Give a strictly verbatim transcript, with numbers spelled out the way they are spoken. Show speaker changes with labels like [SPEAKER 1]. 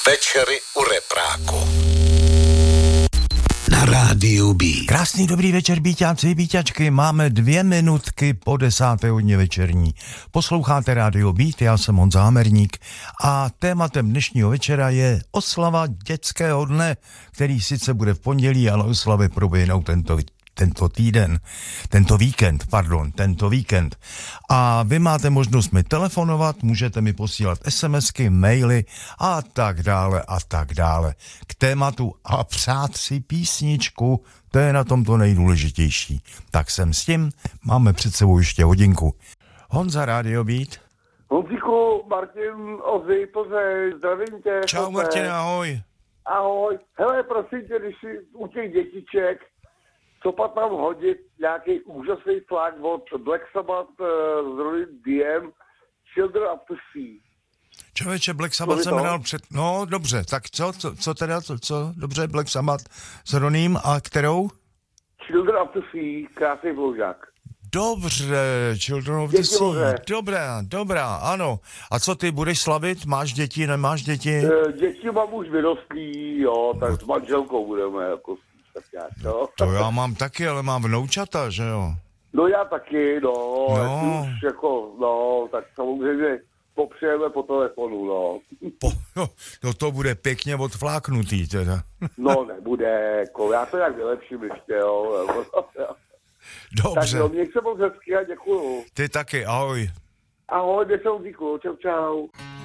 [SPEAKER 1] Večery u repráku. Na rádiu B.
[SPEAKER 2] Krásný dobrý večer, býťáci, býťačky. Máme dvě minutky po desáté hodině večerní. Posloucháte rádio Beat, já jsem Honza Hamerník a tématem dnešního večera je oslava dětského dne, který sice bude v pondělí, ale oslavy proběhnou tento tento týden, tento víkend, pardon, tento víkend. A vy máte možnost mi telefonovat, můžete mi posílat SMSky, maily a tak dále a tak dále. K tématu a přát si písničku, to je na tom to nejdůležitější. Tak jsem s tím, máme před sebou ještě hodinku. Honza, Radio Beat.
[SPEAKER 3] Honzíku, Martin Ozzy, Plzeň, zdravím tě.
[SPEAKER 2] Čau Martin, ahoj.
[SPEAKER 3] Ahoj. Hele, prosím tě, když jsi u těch dětiček, co pak tam hodit nějaký úžasný flak od Black Sabbath uh, z roli D M, Children of the Sea.
[SPEAKER 2] Člověče, Black Sabbath jsem hrál před... No, dobře, tak co, co, co teda, co, co, dobře, Black Sabbath s Roním a kterou?
[SPEAKER 3] Children of the Sea, krásný vložák.
[SPEAKER 2] Dobře, Children of the Sea, dobrá, dobrá, ano. A co ty, budeš slavit? Máš děti, nemáš děti?
[SPEAKER 3] Uh, děti mám už vyrostlý, jo, tak s manželkou budeme jako...
[SPEAKER 2] No, to já mám taky, ale mám vnoučata, že jo?
[SPEAKER 3] No já taky, no,
[SPEAKER 2] no.
[SPEAKER 3] Už jako, no, tak samozřejmě popřejeme po telefonu, no.
[SPEAKER 2] Po, no. No to bude pěkně odfláknutý teda.
[SPEAKER 3] No nebude, jako, já to jak vylepším ještě, jo.
[SPEAKER 2] Dobře.
[SPEAKER 3] Tak jo, měj se moc hezky a děkuju.
[SPEAKER 2] Ty taky, ahoj.
[SPEAKER 3] Ahoj, mě se díku, čau, čau.